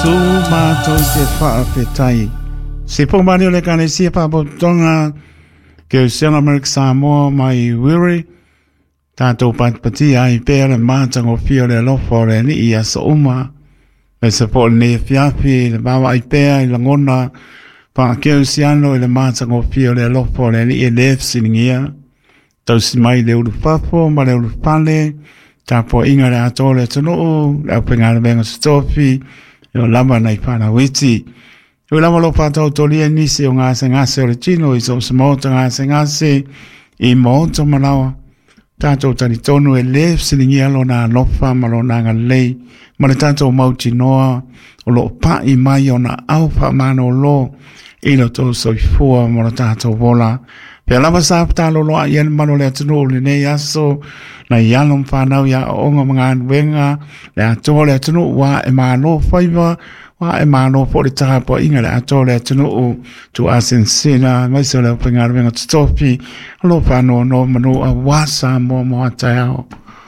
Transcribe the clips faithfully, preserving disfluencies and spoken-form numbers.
tu mātou te whaapētai. Se pōmari o le kane sia pāpotonga ke o Sena Amerika Samoa mai Wiri. Tātou patpati ai pēra mātango fio le lofo le ni i asa uma. Me se po le fiafi le bawa ai pēra i langona pa ke o siano i le mātango fio le lofo le ni i lef siningia. Tau si mai le uru pafo ma le uru pale. Tāpo inga le ato le tonu le apenga le benga stofi. Yo lama nei pana witi. Yo lama lo patau tolia nisi o ngase ngase o le tino i so samota ngase ngase i moto malawa. Tātou tani tonu e lef silingi alo na lofa malo na ngalei. Ma le tātou mauti noa o lo pa i mai o na aupa mano lo i lo tō soifua mo le tātou vola. Pea lama sāpta lo loa ian mano le atunu o le nei aso na ialom whanau ia o onga mga anuenga le ato le atunu wa e mano whaiva wa e mano po le tāpo inga le ato le atunu o tu asensina mai se le upenga anuenga tutopi alo whanau no manu a wasa mo mo atai ao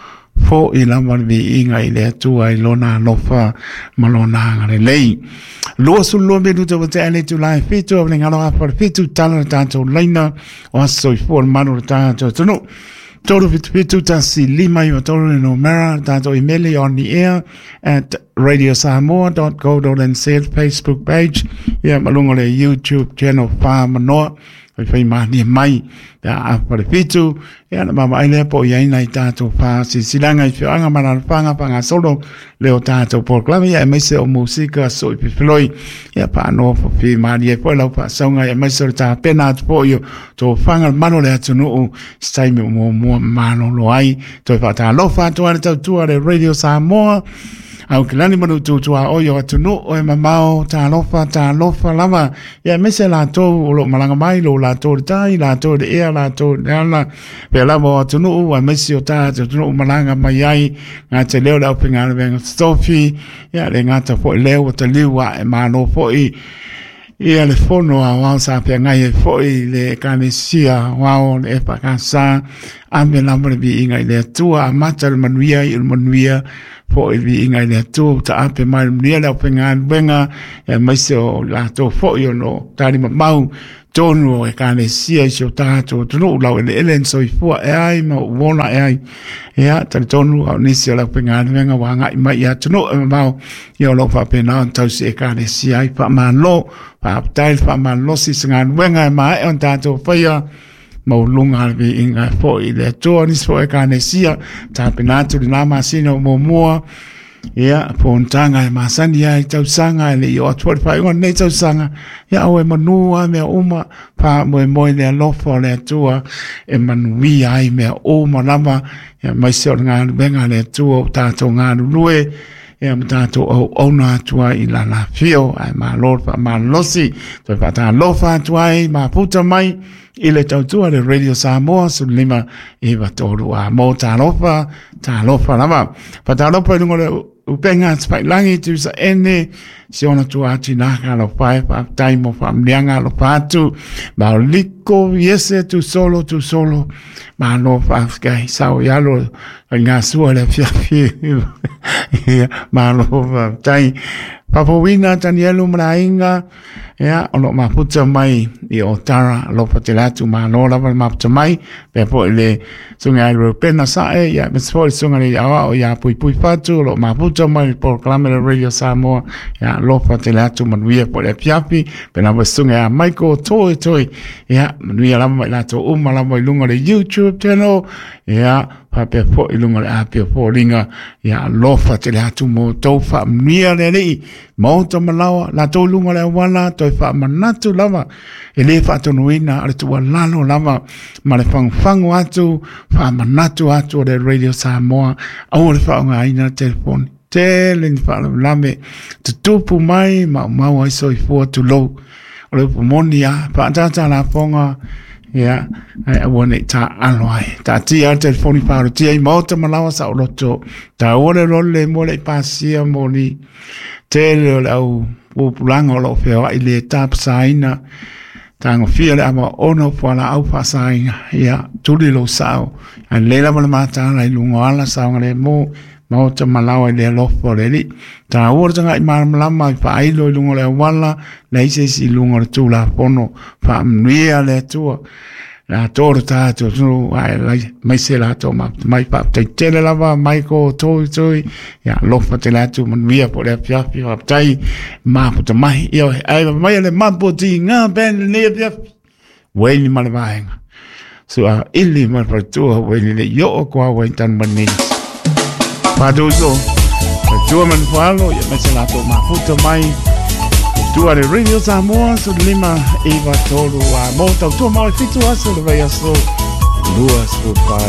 fo i lama vi inga i le atua i lona lofa malona ngare lei. Lua sulu me luta wate ale tu lai fitu o ngalo apa fitu tala tanto laina o aso i fo manu tanto tunu. Toro fitu fitu tasi lima i toro no mera tanto email on the air at radio samoa dot co dot n z Facebook page ya malungo le YouTube channel fa manoa fai mani mai ya apa fitu ya na mama ile po ya ina tato fa si silanga i fianga mana fanga fanga solo leo tato por clave ya mese o música so floi ya pa no fo fi mani e po la pa songa ya mese ta pena po yo to fanga mano le atu no stai mo mo mano lo ai to fa ta lo fa to ana tu ale radio Samoa au kilani manu tu tu a oyo atu no o e mamao ta lofa ta lofa lama ya mese la to o lo malanga mai lo la to tai la to de e la to na pe la mo atu no o mese o ta tu no malanga mai ai nga te leo la pinga venga stofi ya le nga ta fo leo te liwa e mano fo i ia le fono a wao sa pe ngai e fo i le kanesia wao le pa kansa ame la mo bi inga le tua mata le manuia il manuia fo i vi inga le tu ta ape mai manuia la penga benga e mai se o la to fo i no tani mau tonu e kanesia i so ta to no la le elen so i fo e ai mo wona e ai ia ta tonu au nisi la penga benga wa ngai mai ia no mau io lo fa pena tau se kanesia i pa malo pa tai fa malo si sangan wenga mai on tato faya mo lunga vi inga fo i le to ni fo e kanesia ta penatu na masino mo mo ia pontanga e masani ai tau sanga le yo twenty five on nei tau sanga ia o e manua me uma pa mo mo le lofo le tua e manui ai me o malama ia mai se nga benga le tua tato nga lue e mtato o ona tua i la la fio ai ma lord pa ma losi to pa ta lofa tua i ma puta mai i le tau tua le radio Samoa su lima i va toru a mo ta lofa ta lofa lama pa ta lofa lungo le upenga spai langi tu sa ene si ona tua tinaka lo pai pa taimo fa mlianga lo patu ma liko yese tu solo tu solo ma no fa skai sao yalo nga sua le fia fia ma lo fa tai papowina tanielu mrainga ya ono ma puta mai i otara lo patelatu ma no la ma puta mai pe po le sunga ro pena sa e ya me sfo sunga le ya o ya pui pui fatu lo ma puta mai por clamere radio Samoa ya lo patelatu man via po le piapi pe na sunga ya Michael toi toi ya man via la mai la to o ma la mai lunga le YouTube channel ya pa pe po lunga le api po linga ya lo patelatu mo to fa mia le le mo to malawa la to lunga le wala to fa manatu lava e le fa to nuina ale tu lalo lava ma le fang fango atu fa manatu atu de radio Samoa au le fa nga ina telefoni tele ni fa lame tu tupu mai ma ma wa so i fo tu lo ole monia pa tata la fonga ya ai wona ta aloi ta ti al telefoni pa ti ai mota malawa sa loto ta ore rolle mo le pasia moni tele au pulango lo feo i le tap saina tango fiele ama ono fala au pasaina ya tuli lo sao an lela mala mata la lungo ala sao ngale mo mau te malawa le lofo le li ta ora tanga i mar malama fa ai lo lungo le wala le se si lungo le tu la pono fa mria le tu la tor ta tu no ai mai se la to ma mai pa te te le lava mai ko to to ya lofo te la tu man via po le pia pia tai ma po te mai io ai mai le ma po ti nga ben le pia weni mal vaenga so a ili mal pa tu weni le yo ko wen tan mani Paduso, tu man falo, ya me se la toma puto mai. Tu are Radio Samoa, su lima Eva tolu a mota, tu mo fitu aso le vai aso. Lua su pa